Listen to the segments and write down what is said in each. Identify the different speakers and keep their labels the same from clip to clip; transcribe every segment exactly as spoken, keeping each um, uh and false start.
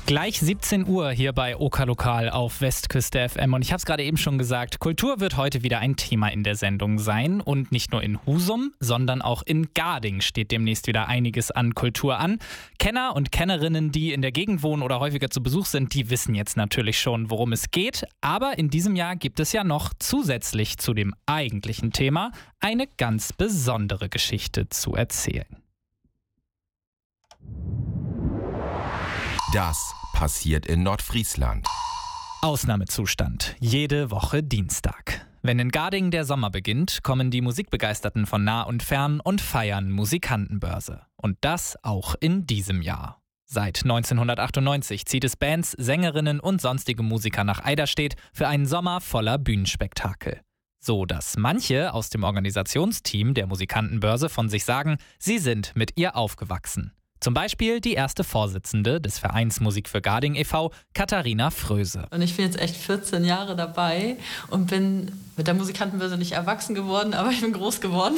Speaker 1: Gleich siebzehn Uhr hier bei Oka Lokal auf Westküste F M. Und ich habe es gerade eben schon gesagt, Kultur wird heute wieder ein Thema in der Sendung sein. Und nicht nur in Husum, sondern auch in Garding steht demnächst wieder einiges an Kultur an. Kenner und Kennerinnen, die in der Gegend wohnen oder häufiger zu Besuch sind, die wissen jetzt natürlich schon, worum es geht. Aber in diesem Jahr gibt es ja noch zusätzlich zu dem eigentlichen Thema eine ganz besondere Geschichte zu erzählen.
Speaker 2: Das passiert in Nordfriesland.
Speaker 1: Ausnahmezustand. Jede Woche Dienstag. Wenn in Garding der Sommer beginnt, kommen die Musikbegeisterten von nah und fern und feiern Musikantenbörse. Und das auch in diesem Jahr. Seit neunzehnhundertachtundneunzig zieht es Bands, Sängerinnen und sonstige Musiker nach Eiderstedt für einen Sommer voller Bühnenspektakel. So dass manche aus dem Organisationsteam der Musikantenbörse von sich sagen, sie sind mit ihr aufgewachsen. Zum Beispiel die erste Vorsitzende des Vereins Musik für Garding e V, Katharina Fröse.
Speaker 3: Und ich bin jetzt echt vierzehn Jahre dabei und bin mit der Musikantenbörse nicht erwachsen geworden, aber ich bin groß geworden.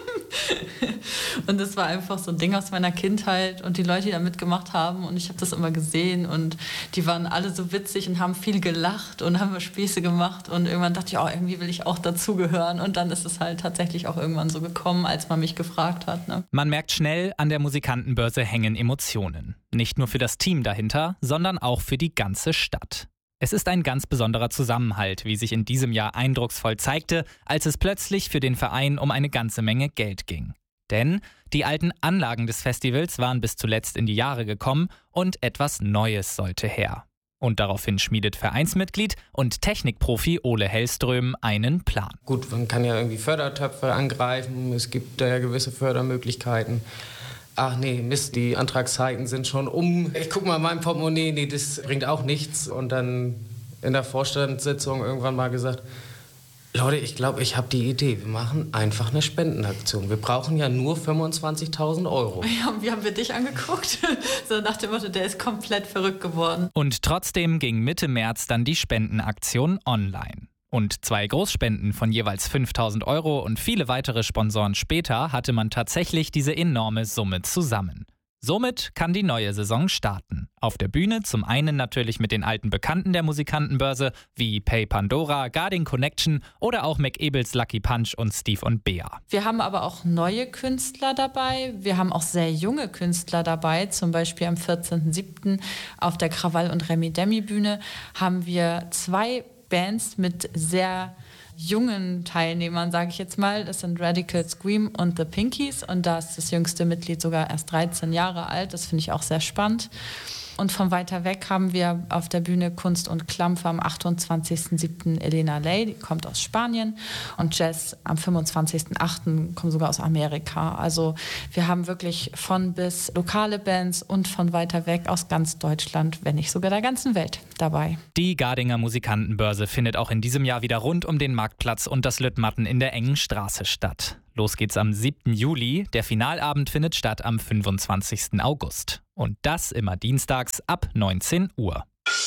Speaker 3: Und das war einfach so ein Ding aus meiner Kindheit und die Leute, die da mitgemacht haben, und ich habe das immer gesehen und die waren alle so witzig und haben viel gelacht und haben Späße gemacht und irgendwann dachte ich, oh, irgendwie will ich auch dazugehören, und dann ist es halt tatsächlich auch irgendwann so gekommen, als man mich gefragt hat. Ne?
Speaker 1: Man merkt schnell, an der Musikantenbörse hängen Emotionen. Nicht nur für das Team dahinter, sondern auch für die ganze Stadt. Es ist ein ganz besonderer Zusammenhalt, wie sich in diesem Jahr eindrucksvoll zeigte, als es plötzlich für den Verein um eine ganze Menge Geld ging. Denn die alten Anlagen des Festivals waren bis zuletzt in die Jahre gekommen und etwas Neues sollte her. Und daraufhin schmiedet Vereinsmitglied und Technikprofi Ole Hellström einen Plan.
Speaker 4: Gut, man kann ja irgendwie Fördertöpfe angreifen, es gibt da ja gewisse Fördermöglichkeiten. Ach nee, Mist, die Antragszeiten sind schon um. Ich guck mal in mein Portemonnaie, nee, das bringt auch nichts. Und dann in der Vorstandssitzung irgendwann mal gesagt, Leute, ich glaube, ich habe die Idee. Wir machen einfach eine Spendenaktion. Wir brauchen ja nur fünfundzwanzigtausend Euro.
Speaker 3: Ja, wie haben wir dich angeguckt? So nach dem Motto, der ist komplett verrückt geworden.
Speaker 1: Und trotzdem ging Mitte März dann die Spendenaktion online. Und zwei Großspenden von jeweils fünftausend Euro und viele weitere Sponsoren später hatte man tatsächlich diese enorme Summe zusammen. Somit kann die neue Saison starten. Auf der Bühne zum einen natürlich mit den alten Bekannten der Musikantenbörse wie Pay Pandora, Garding Connection oder auch McEbels Lucky Punch und Steve und Bea.
Speaker 3: Wir haben aber auch neue Künstler dabei. Wir haben auch sehr junge Künstler dabei. Zum Beispiel am vierzehnten siebten auf der Krawall- und Remi-Demi-Bühne haben wir zwei Bands mit sehr jungen Teilnehmern, sage ich jetzt mal. Das sind Radical Scream und The Pinkies, und da ist das jüngste Mitglied sogar erst dreizehn Jahre alt. Das finde ich auch sehr spannend. Und von weiter weg haben wir auf der Bühne Kunst und Klampfe am achtundzwanzigsten siebten Elena Ley, die kommt aus Spanien, und Jazz am fünfundzwanzigsten achten kommt sogar aus Amerika. Also wir haben wirklich von bis lokale Bands und von weiter weg aus ganz Deutschland, wenn nicht sogar der ganzen Welt dabei.
Speaker 1: Die Gardinger Musikantenbörse findet auch in diesem Jahr wieder rund um den Marktplatz und das Lüttmatten in der engen Straße statt. Los geht's am siebten Juli. Der Finalabend findet statt am fünfundzwanzigsten August. Und das immer dienstags ab neunzehn Uhr.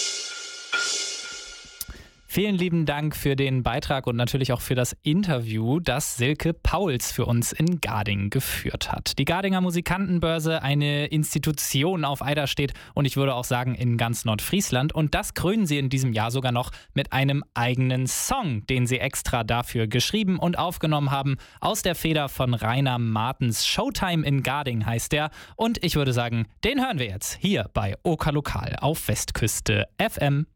Speaker 1: Vielen lieben Dank für den Beitrag und natürlich auch für das Interview, das Silke Pauls für uns in Garding geführt hat. Die Gardinger Musikantenbörse, eine Institution auf Eiderstedt und ich würde auch sagen in ganz Nordfriesland. Und das krönen sie in diesem Jahr sogar noch mit einem eigenen Song, den sie extra dafür geschrieben und aufgenommen haben. Aus der Feder von Rainer Martens. Showtime in Garding heißt der. Und ich würde sagen, den hören wir jetzt hier bei Oka Lokal auf Westküste F M.